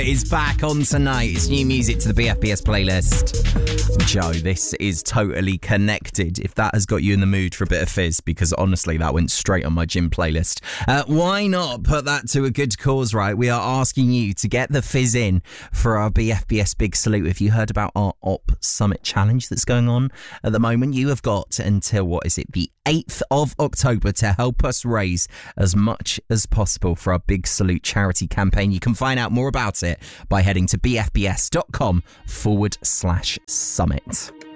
Is back on tonight. It's new music to the BFBS playlist. Joe, this is totally connected. If that has got you in the mood for a bit of fizz, because honestly, that went straight on my gym playlist. Why not put that to a good cause, right? We are asking you to get the fizz in for our BFBS Big Salute. If you heard about our Op Summit Challenge that's going on at the moment, you have got until, the 8th of October to help us raise as much as possible for our Big Salute charity campaign. You can find out more about it by heading to bfbs.com/summit.